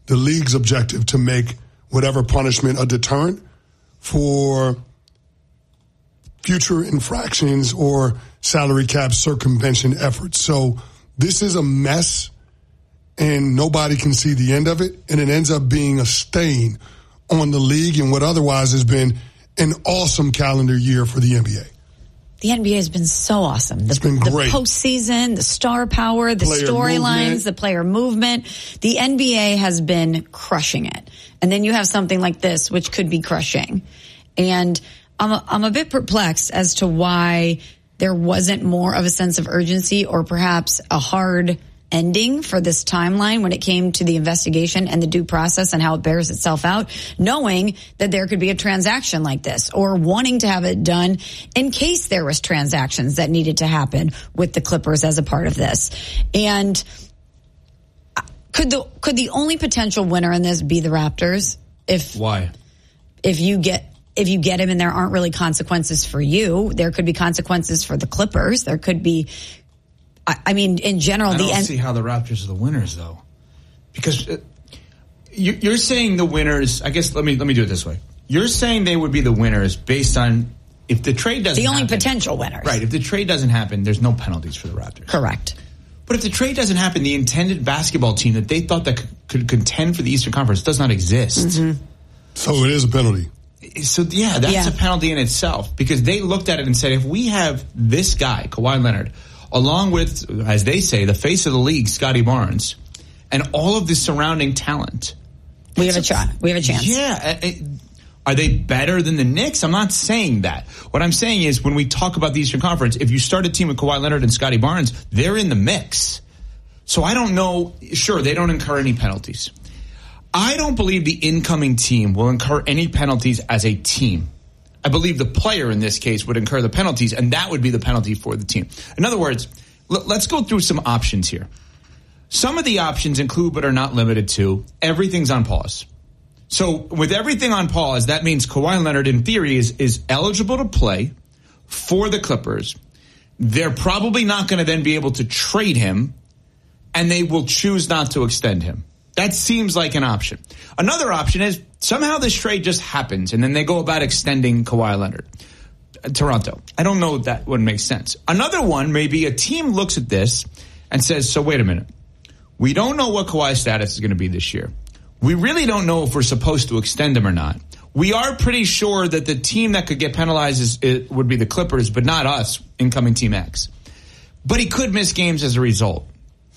the league's objective to make whatever punishment a deterrent for future infractions or salary cap circumvention efforts. So this is a mess, and nobody can see the end of it, and it ends up being a stain on the league and what otherwise has been an awesome calendar year for the NBA. The NBA has been so awesome. It's been great. The postseason, the star power, the storylines, the player movement. The NBA has been crushing it. And then you have something like this, which could be crushing. And I'm a bit perplexed as to why there wasn't more of a sense of urgency or perhaps a hard ending for this timeline when it came to the investigation and the due process and how it bears itself out, knowing that there could be a transaction like this or wanting to have it done in case there was transactions that needed to happen with the Clippers as a part of this. And could the only potential winner in this be the Raptors? Why? If you get him and there aren't really consequences for you, there could be consequences for the Clippers. There could be, I mean, in general, I don't see how the Raptors are the winners, though, because you're saying the winners. I guess let me do it this way. You're saying they would be the winners based on if the trade doesn't. The only happen, potential winners, right? If the trade doesn't happen, there's no penalties for the Raptors. Correct. But if the trade doesn't happen, the intended basketball team that they thought that could contend for the Eastern Conference does not exist. Mm-hmm. So it is a penalty. So that's a penalty in itself, because they looked at it and said, if we have this guy, Kawhi Leonard, along with, as they say, the face of the league, Scotty Barnes, and all of the surrounding talent, we have a shot. We have a chance. Yeah. Are they better than the Knicks? I'm not saying that. What I'm saying is, when we talk about the Eastern Conference, if you start a team with Kawhi Leonard and Scotty Barnes, they're in the mix. So I don't know. Sure, they don't incur any penalties. I don't believe the incoming team will incur any penalties as a team. I believe the player in this case would incur the penalties, and that would be the penalty for the team. In other words, let's go through some options here. Some of the options include, but are not limited to, everything's on pause. So with everything on pause, that means Kawhi Leonard, in theory, is eligible to play for the Clippers. They're probably not going to then be able to trade him, and they will choose not to extend him. That seems like an option. Another option is somehow this trade just happens, and then they go about extending Kawhi Leonard. Toronto. I don't know if that would make sense. Another one, maybe a team looks at this and says, so wait a minute. We don't know what Kawhi's status is going to be this year. We really don't know if we're supposed to extend him or not. We are pretty sure that the team that could get penalized would be the Clippers, but not us, incoming Team X. But he could miss games as a result.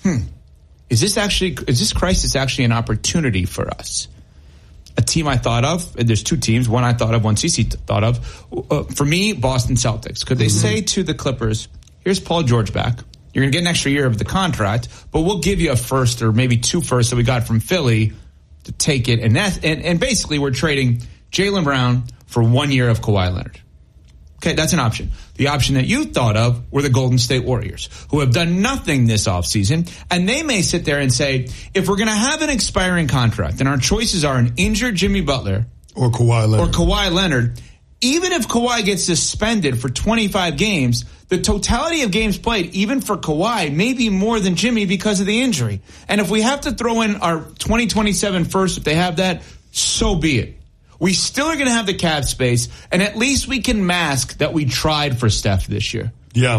Is this crisis actually an opportunity for us? A team I thought of, and there's two teams, one I thought of, one CC thought of. For me, Boston Celtics. Could they say to the Clippers, here's Paul George back. You're going to get an extra year of the contract, but we'll give you a first or maybe two firsts that we got from Philly to take it. And basically we're trading Jaylen Brown for 1 year of Kawhi Leonard. Okay, that's an option. The option that you thought of were the Golden State Warriors, who have done nothing this offseason, and they may sit there and say, if we're going to have an expiring contract, and our choices are an injured Jimmy Butler or Kawhi Leonard, even if Kawhi gets suspended for 25 games, the totality of games played, even for Kawhi, may be more than Jimmy because of the injury. And if we have to throw in our 2027 first, if they have that, so be it. We still are going to have the cap space, and at least we can mask that we tried for Steph this year. Yeah.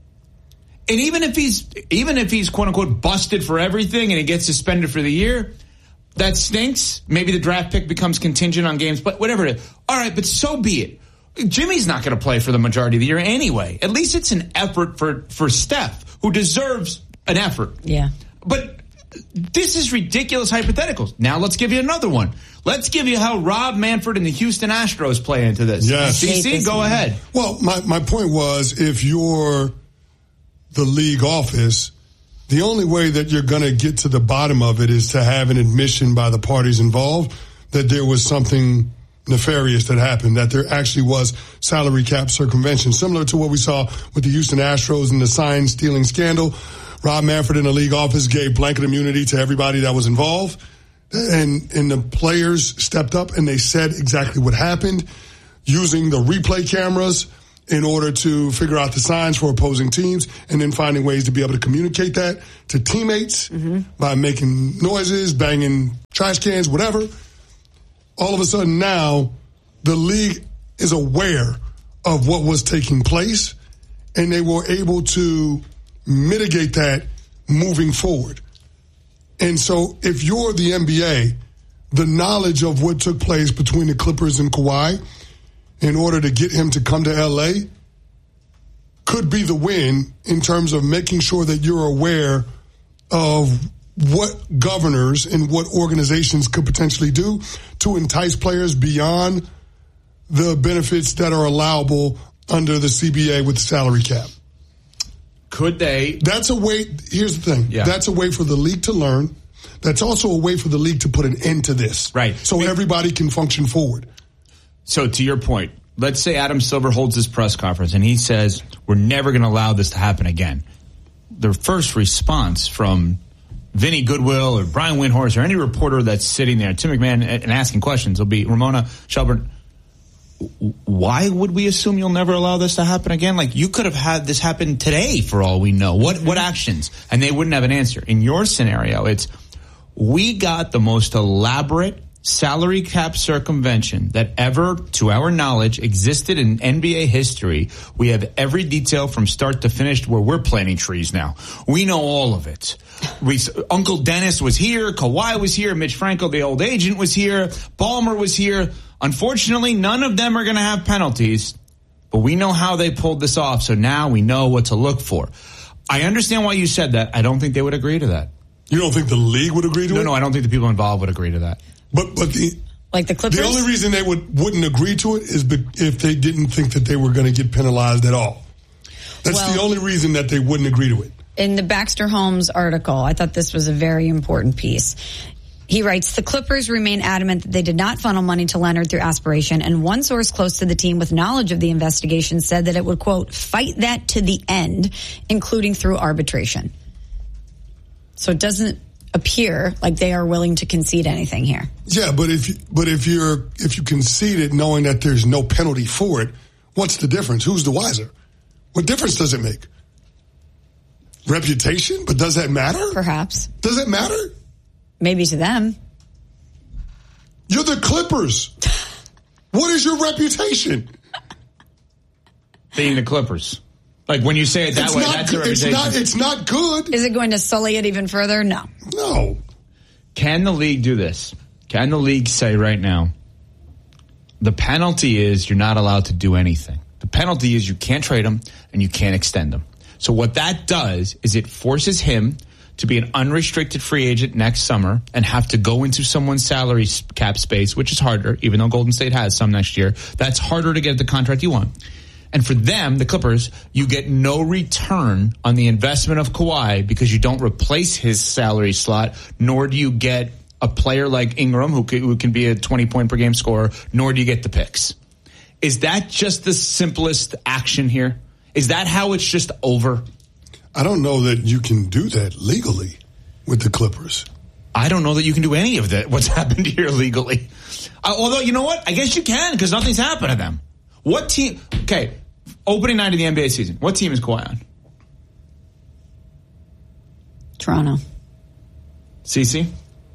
And even if he's quote unquote busted for everything and he gets suspended for the year, that stinks. Maybe the draft pick becomes contingent on games, but whatever it is. All right, but so be it. Jimmy's not going to play for the majority of the year anyway. At least it's an effort for Steph, who deserves an effort. Yeah. But this is ridiculous hypotheticals. Now let's give you another one. Let's give you how Rob Manfred and the Houston Astros play into this. Yes. CC, go ahead. Well, my point was, if you're the league office, the only way that you're going to get to the bottom of it is to have an admission by the parties involved that there was something nefarious that happened, that there actually was salary cap circumvention, similar to what we saw with the Houston Astros and the sign stealing scandal. Rob Manfred in the league office gave blanket immunity to everybody that was involved. And the players stepped up and they said exactly what happened using the replay cameras in order to figure out the signs for opposing teams and then finding ways to be able to communicate that to teammates by making noises, banging trash cans, whatever. All of a sudden now the league is aware of what was taking place and they were able to mitigate that moving forward. And so if you're the NBA, the knowledge of what took place between the Clippers and Kawhi in order to get him to come to LA could be the win in terms of making sure that you're aware of what governors and what organizations could potentially do to entice players beyond the benefits that are allowable under the CBA with the salary cap. Could they? That's a way. Here's the thing. Yeah. That's a way for the league to learn. That's also a way for the league to put an end to this. Right. So everybody can function forward. So to your point, let's say Adam Silver holds his press conference and he says, we're never going to allow this to happen again. The first response from Vinny Goodwill or Brian Windhorst or any reporter that's sitting there, Tim McMahon, and asking questions will be, Ramona Shelburne, why would we assume you'll never allow this to happen again? Like, you could have had this happen today for all we know. What actions? And they wouldn't have an answer. In your scenario, it's, we got the most elaborate salary cap circumvention that ever, to our knowledge, existed in NBA history. We have every detail from start to finish where we're planting trees now. We know all of it. Uncle Dennis was here. Kawhi was here. Mitch Franco, the old agent, was here. Ballmer was here. Unfortunately, none of them are going to have penalties, but we know how they pulled this off, so now we know what to look for. I understand why you said that. I don't think they would agree to that. You don't think the league would agree to it? No, I don't think the people involved would agree to that. But like the Clippers? The only reason they wouldn't agree to it is if they didn't think that they were going to get penalized at all. That's the only reason that they wouldn't agree to it. In the Baxter Holmes article, I thought this was a very important piece. He writes, the Clippers remain adamant that they did not funnel money to Leonard through aspiration, and one source close to the team with knowledge of the investigation said that it would, quote, fight that to the end, including through arbitration. So it doesn't appear like they are willing to concede anything here. Yeah, but if you concede it knowing that there's no penalty for it, what's the difference? Who's the wiser? What difference does it make? Reputation? But does that matter? Perhaps. Does it matter? Maybe to them. You're the Clippers. What is your reputation? Being the Clippers. Like, when you say it that way, that's your reputation. It's not good. Is it going to sully it even further? No. No. Can the league do this? Can the league say right now, the penalty is you're not allowed to do anything. The penalty is you can't trade them and you can't extend them. So what that does is it forces him to be an unrestricted free agent next summer and have to go into someone's salary cap space, which is harder, even though Golden State has some next year. That's harder to get the contract you want. And for them, the Clippers, you get no return on the investment of Kawhi because you don't replace his salary slot, nor do you get a player like Ingram who can be a 20-point-per-game scorer, nor do you get the picks. Is that just the simplest action here? Is that how it's just over? I don't know that you can do that legally with the Clippers. I don't know that you can do any of that, what's happened here legally. Although, you know what? I guess you can because nothing's happened to them. What team? Okay, opening night of the NBA season. What team is Kawhi on? Toronto. CeCe?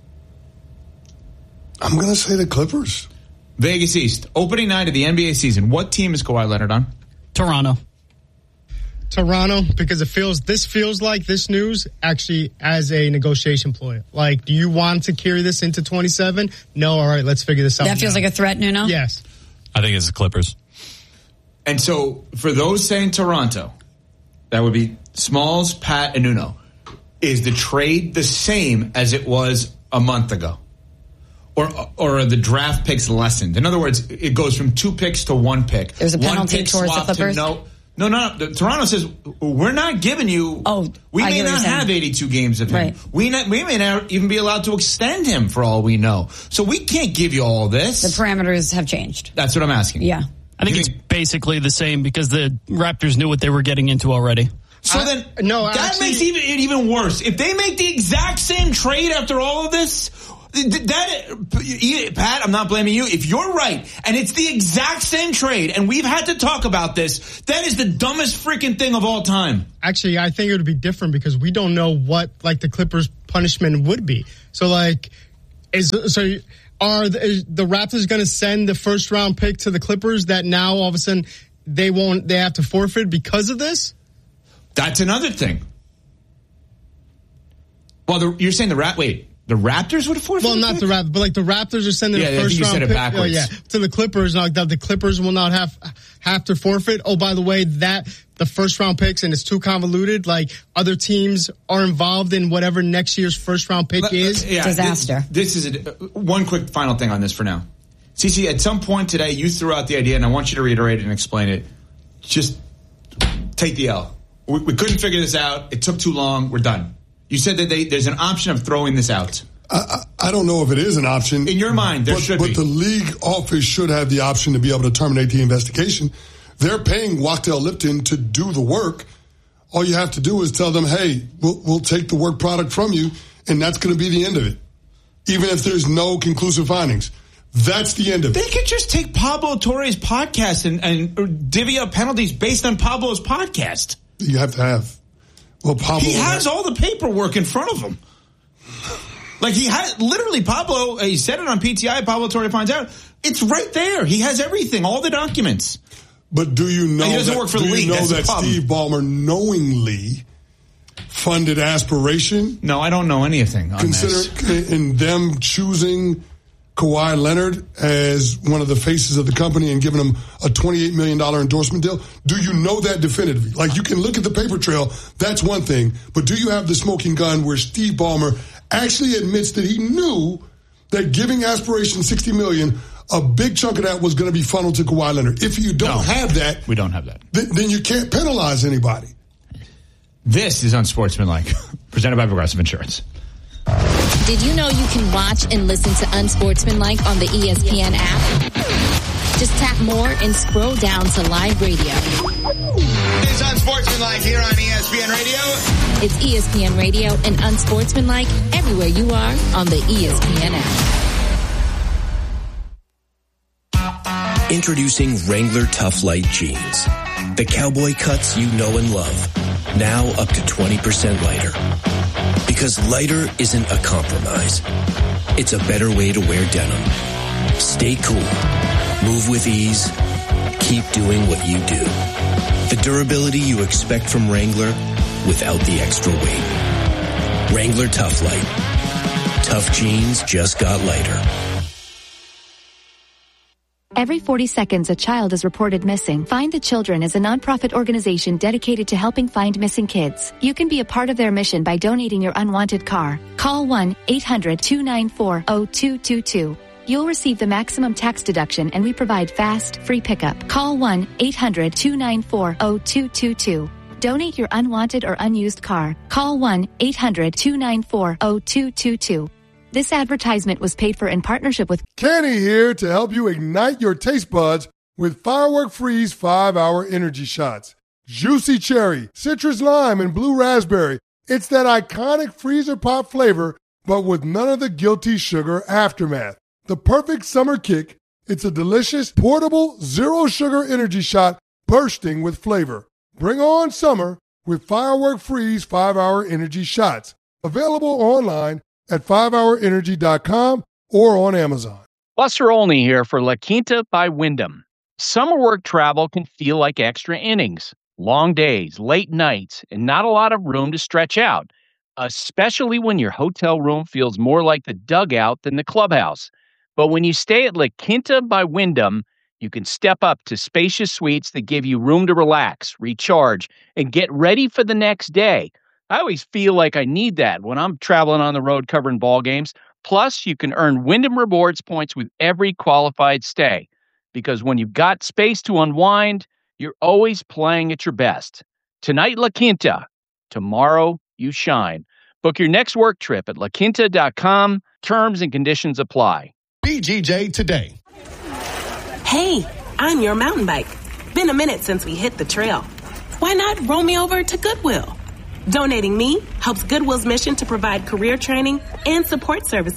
I'm going to say the Clippers. Vegas East. Opening night of the NBA season. What team is Kawhi Leonard on? Toronto, because this feels like this news actually as a negotiation ploy. Like, do you want to carry this into 27? No, all right, let's figure this out. That feels like a threat, Nuno? Yes. I think it's the Clippers. And so, for those saying Toronto, that would be Smalls, Pat, and Nuno. Is the trade the same as it was a month ago? Or are the draft picks lessened? In other words, it goes from 2 picks to 1 pick. There's a penalty towards the Clippers? No. Toronto says, we're not giving you... we may not have 82 games of him. Right. We may not even be allowed to extend him for all we know. So we can't give you all this. The parameters have changed. That's what I'm asking. Yeah. I think it's basically the same because the Raptors knew what they were getting into already. So that makes it even worse. If they make the exact same trade after all of this, Pat, I'm not blaming you. If you're right, and it's the exact same trade, and we've had to talk about this, that is the dumbest freaking thing of all time. Actually, I think it would be different because we don't know what like the Clippers' punishment would be. So like, are the Raptors going to send the first round pick to the Clippers that now all of a sudden they have to forfeit because of this? That's another thing. Well, you're saying the Raptors would forfeit? Well, not the Raptors, but like the Raptors are sending the first round pick to the Clippers. Now the Clippers will not have to forfeit. Oh, by the way, that the first round picks and it's too convoluted. Like other teams are involved in whatever next year's first round pick is. Disaster. This is one quick final thing on this for now. CC, at some point today, you threw out the idea, and I want you to reiterate it and explain it. Just take the L. We couldn't figure this out. It took too long. We're done. You said that there's an option of throwing this out. I don't know if it is an option. In your mind, there should be. But the league office should have the option to be able to terminate the investigation. They're paying Wachtell Lipton to do the work. All you have to do is tell them, hey, we'll take the work product from you, and that's going to be the end of it. Even if there's no conclusive findings. That's the end of it. They could just take Pablo Torre's podcast and divvy up penalties based on Pablo's podcast. You have to have. Well, Pablo, he has all the paperwork in front of him. Like he has literally Pablo. He said it on PTI. Pablo Torre finds out it's right there. He has everything, all the documents. But do you know? He doesn't work for the league. That's that Steve Ballmer knowingly funded Aspiration? No, I don't know anything on this. In them choosing Kawhi Leonard as one of the faces of the company and giving him a $28 million endorsement deal? Do you know that definitively? Like, you can look at the paper trail, that's one thing, but do you have the smoking gun where Steve Ballmer actually admits that he knew that giving Aspiration $60 million, a big chunk of that was going to be funneled to Kawhi Leonard? If you don't have that... We don't have that. Then you can't penalize anybody. This is Unsportsmanlike, presented by Progressive Insurance. Did you know you can watch and listen to Unsportsmanlike on the ESPN app? Just tap more and scroll down to live radio. It's Unsportsmanlike here on ESPN Radio. It's ESPN Radio and Unsportsmanlike everywhere you are on the ESPN app. Introducing Wrangler Tough Light Jeans. The cowboy cuts you know and love. Now up to 20% lighter. Because lighter isn't a compromise. It's a better way to wear denim. Stay cool. Move with ease. Keep doing what you do. The durability you expect from Wrangler without the extra weight. Wrangler Tough Light. Tough jeans just got lighter. Every 40 seconds, a child is reported missing. Find the Children is a nonprofit organization dedicated to helping find missing kids. You can be a part of their mission by donating your unwanted car. Call 1-800-294-0222. You'll receive the maximum tax deduction, and we provide fast, free pickup. Call 1-800-294-0222. Donate your unwanted or unused car. Call 1-800-294-0222. This advertisement was paid for in partnership with Kenny here to help you ignite your taste buds with Firework Freeze 5-Hour Energy Shots. Juicy cherry, citrus lime, and blue raspberry. It's that iconic freezer pop flavor, but with none of the guilty sugar aftermath. The perfect summer kick. It's a delicious, portable, zero-sugar energy shot bursting with flavor. Bring on summer with Firework Freeze 5-Hour Energy Shots. Available online at 5hourenergy.com or on Amazon. Buster Olney here for La Quinta by Wyndham. Summer work travel can feel like extra innings. Long days, late nights, and not a lot of room to stretch out, especially when your hotel room feels more like the dugout than the clubhouse. But when you stay at La Quinta by Wyndham, you can step up to spacious suites that give you room to relax, recharge, and get ready for the next day. I always feel like I need that when I'm traveling on the road covering ball games. Plus, you can earn Wyndham Rewards points with every qualified stay. Because when you've got space to unwind, you're always playing at your best. Tonight, La Quinta. Tomorrow, you shine. Book your next work trip at laquinta.com. Terms and conditions apply. BGJ today. Hey, I'm your mountain bike. Been a minute since we hit the trail. Why not roll me over to Goodwill? Donating me helps Goodwill's mission to provide career training and support services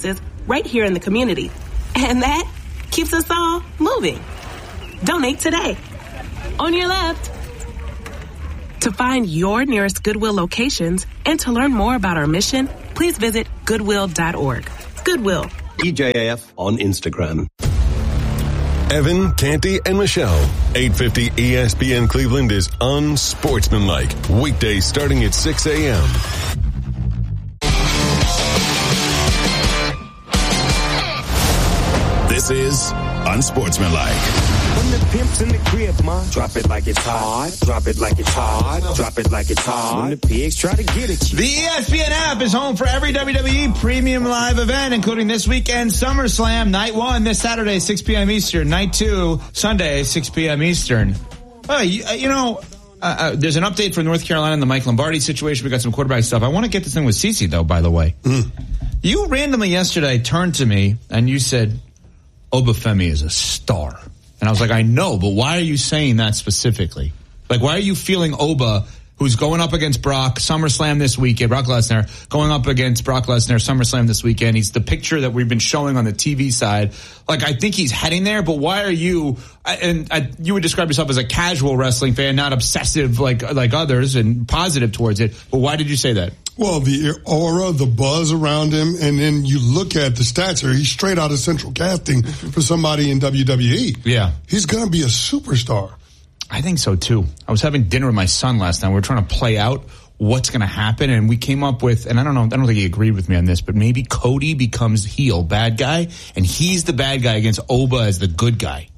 right here in the community. And that keeps us all moving. Donate today. On your left. To find your nearest Goodwill locations and to learn more about our mission, please visit Goodwill.org. Goodwill. EJF on Instagram. Evan, Canty, and Michelle. 850 ESPN Cleveland is unsportsmanlike. Weekdays starting at 6 a.m. This is Unsportsmanlike. When the pimp's in the crib, ma, drop it like it's hot. Drop it like it's hot. Drop it like it's hot. When the pigs try to get at you. The ESPN app is home for every WWE premium live event, including this weekend SummerSlam, Night 1 this Saturday, 6 p.m. Eastern. Night 2, Sunday, 6 p.m. Eastern. There's an update from North Carolina in the Mike Lombardi situation. We got some quarterback stuff. I want to get this thing with Cece, though, by the way. You randomly yesterday turned to me and you said, Obafemi is a star. And I was like, I know, but why are you saying that specifically? Like, why are you feeling Oba, who's going up against Brock, SummerSlam this weekend, Brock Lesnar, going up against Brock Lesnar, SummerSlam this weekend. He's the picture that we've been showing on the TV side. Like, I think he's heading there, but why are you, you would describe yourself as a casual wrestling fan, not obsessive like others and positive towards it. But why did you say that? Well, the aura, the buzz around him, and then you look at the stats here. He's straight out of central casting for somebody in WWE. Yeah. He's going to be a superstar. I think so, too. I was having dinner with my son last night. We were trying to play out what's going to happen, and we came up with, and I don't think he agreed with me on this, but maybe Cody becomes heel, bad guy, and he's the bad guy against Oba as the good guy.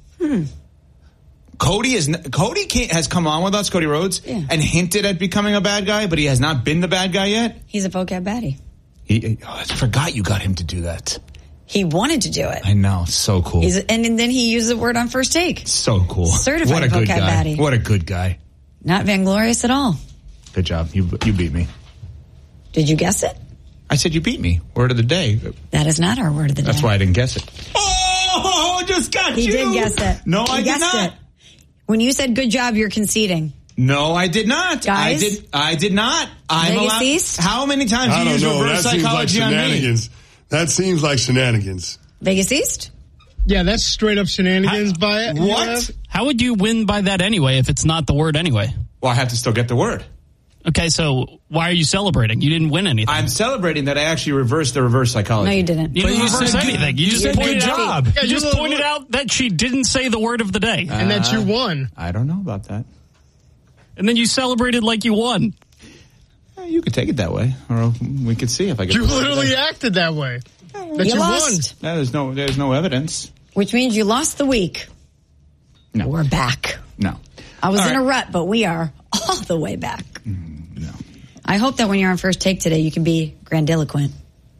Cody has come on with us, Cody Rhodes, and hinted at becoming a bad guy, but he has not been the bad guy yet. He's a vocab baddie. I forgot you got him to do that. He wanted to do it. I know, so cool. And then he used the word on First Take. So cool. Certified what a good vocab guy. baddie. What a good guy. Not vainglorious at all. Good job. You beat me. Did you guess it? I said you beat me. Word of the day. That is not our word of the day. That's why I didn't guess it. Oh, just got you. He did guess it. No, I did not. It. When you said good job, you're conceding. No, I did not. Guys? I did not. Vegas East? How many times do you use reverse psychology on me? That seems like shenanigans. Vegas East? Yeah, that's straight up shenanigans by it. What? How would you win by that anyway if it's not the word anyway? Well, I have to still get the word. Okay, so why are you celebrating? You didn't win anything. I'm celebrating that I actually reversed the reverse psychology. No, you didn't. You didn't reverse anything. You just pointed out. Yeah, you just pointed out that she didn't say the word of the day. And that you won. I don't know about that. And then you celebrated like you won. You could take it that way, or we could see if I get. You literally acted that way. That you lost. No, there's no evidence. Which means you lost the week. No, we're back. No, I was in a rut, but we are all the way back. No, I hope that when you're on First Take today, you can be grandiloquent.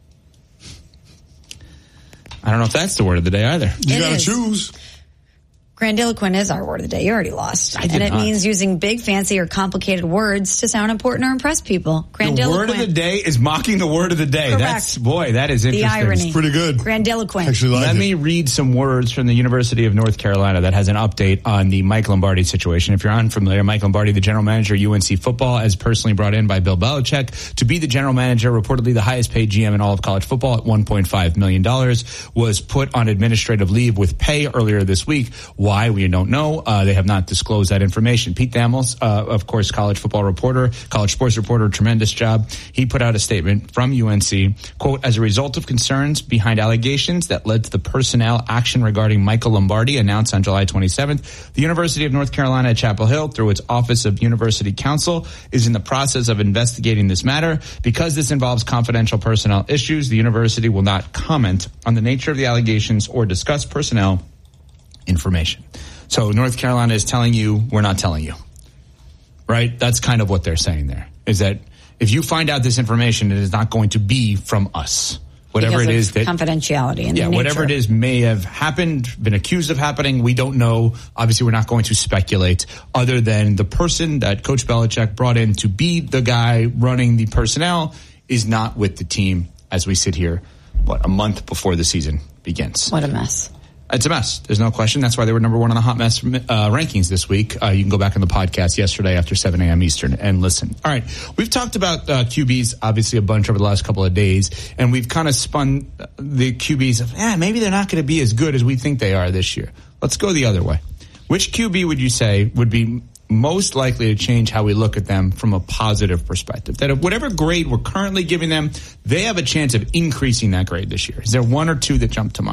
I don't know if that's the word of the day either. You got to choose. Grandiloquent is our word of the day. You already lost. And it means using big, fancy, or complicated words to sound important or impress people. Grandiloquent. The word of the day is mocking the word of the day. Correct. That is interesting. The irony. It's pretty good. Grandiloquent. Actually, Let me read some words from the University of North Carolina that has an update on the Mike Lombardi situation. If you're unfamiliar, Mike Lombardi, the general manager of UNC football, as personally brought in by Bill Belichick to be the general manager, reportedly the highest paid GM in all of college football at $1.5 million, was put on administrative leave with pay earlier this week. Why? We don't know. They have not disclosed that information. Pete Thamel, of course, college football reporter, college sports reporter, tremendous job. He put out a statement from UNC, quote, as a result of concerns behind allegations that led to the personnel action regarding Michael Lombardi announced on July 27th, the University of North Carolina at Chapel Hill, through its Office of University Counsel, is in the process of investigating this matter. Because this involves confidential personnel issues, the university will not comment on the nature of the allegations or discuss personnel information. So North Carolina is telling you, we're not telling you. Right? That's kind of what they're saying there, is that if you find out this information, it is not going to be from us. Whatever because it is that confidentiality and whatever it is may have happened, been accused of happening. We don't know. Obviously, we're not going to speculate other than the person that Coach Belichick brought in to be the guy running the personnel is not with the team as we sit here, a month before the season begins. What a mess. It's a mess. There's no question. That's why they were number 1 on the hot mess rankings this week. You can go back on the podcast yesterday after 7 a.m. Eastern and listen. All right. We've talked about QBs, obviously, a bunch over the last couple of days, and we've kind of spun the QBs of, maybe they're not going to be as good as we think they are this year. Let's go the other way. Which QB would you say would be most likely to change how we look at them from a positive perspective? That whatever grade we're currently giving them, they have a chance of increasing that grade this year. Is there one or two that jump to mind?